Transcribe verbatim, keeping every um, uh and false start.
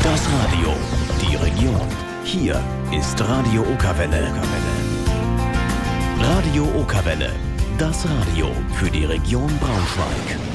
Das Radio, die Region. Hier ist Radio Okerwelle. Radio Okerwelle, das Radio für die Region Braunschweig.